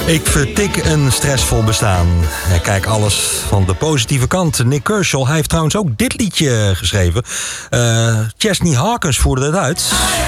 Ik vertik een stressvol bestaan. Kijk alles van de positieve kant. Nick Kershaw, hij heeft trouwens ook dit liedje geschreven. Chesney Hawkins voerde het uit.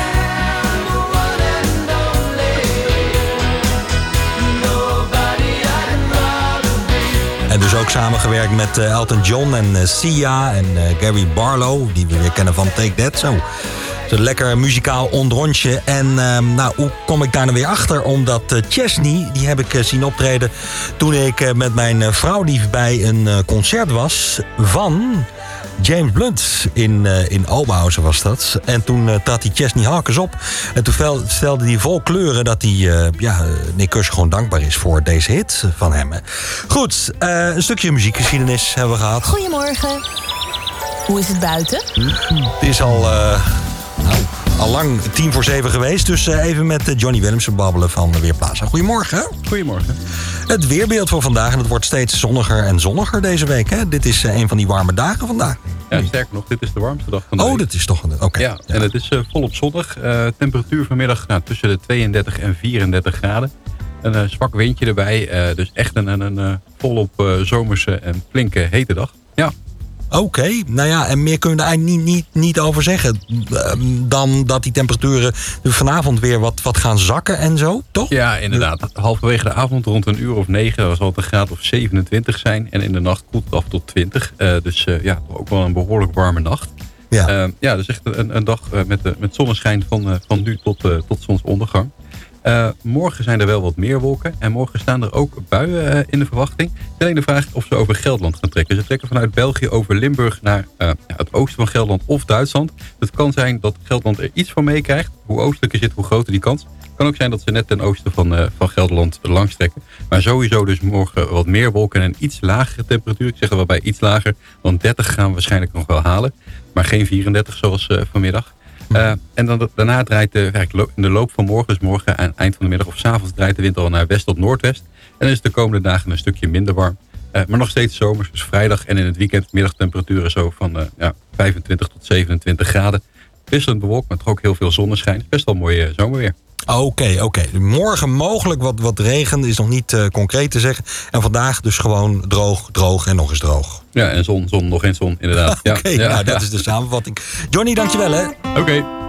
En dus ook samengewerkt met Elton John en Sia en Gary Barlow, die we weer kennen van Take That. Zo. Een lekker muzikaal ondrondje. En hoe kom ik daar nou weer achter? Omdat Chesney, die heb ik zien optreden toen ik met mijn vrouw lief bij een concert was van James Blunt in Oberhausen was dat. En toen trad die Chesney Hawkins op. En toen stelde hij vol kleuren dat hij Nick Kershaw gewoon dankbaar is voor deze hit van hem. Goed, een stukje muziekgeschiedenis hebben we gehad. Goedemorgen. Hoe is het buiten? Het is al lang 6:50 geweest. Dus even met Johnny Willemsen babbelen van Weerplaza. Goedemorgen. Goedemorgen. Het weerbeeld voor vandaag. En het wordt steeds zonniger en zonniger deze week. Hè? Dit is een van die warme dagen vandaag. Ja, sterker nog, dit is de warmste dag van de week. Oh, dat is toch een... Oké. Ja, en het is volop zonnig. Temperatuur vanmiddag tussen de 32 en 34 graden. Een zwak windje erbij. Dus echt een volop zomerse en flinke hete dag. Ja. Oké, nou ja, en meer kunnen we er eigenlijk niet over zeggen. Dan dat die temperaturen vanavond weer wat gaan zakken en zo, toch? Ja, inderdaad. Halverwege de avond rond 9:00 zal het een graad of 27 zijn. En in de nacht koelt het af tot 20. Dus ook wel een behoorlijk warme nacht. Ja, dus echt een dag met zonneschijn van nu tot zonsondergang. Morgen zijn er wel wat meer wolken. En morgen staan er ook buien in de verwachting. Alleen de vraag of ze over Gelderland gaan trekken. Ze trekken vanuit België over Limburg naar het oosten van Gelderland of Duitsland. Het kan zijn dat Gelderland er iets van meekrijgt. Hoe oostelijker zit, hoe groter die kans. Het kan ook zijn dat ze net ten oosten van Gelderland langs trekken. Maar sowieso dus morgen wat meer wolken en een iets lagere temperatuur. Ik zeg er wel bij iets lager. Want 30 gaan we waarschijnlijk nog wel halen. Maar geen 34 zoals vanmiddag. En dan daarna draait in de loop van morgen, dus morgen aan het eind van de middag of 's avonds draait de wind al naar west tot noordwest. En dan is de komende dagen een stukje minder warm. Maar nog steeds zomers, dus vrijdag en in het weekend middagtemperaturen zo van 25 tot 27 graden. Wisselend bewolkt, maar toch ook heel veel zonneschijn. Best wel mooi zomerweer. Oké. Morgen mogelijk wat regen, is nog niet concreet te zeggen. En vandaag dus gewoon droog en nog eens droog. Ja, en zon, nog eens zon, inderdaad. Oké, dat is de samenvatting. Johnny, dankjewel hè. Oké.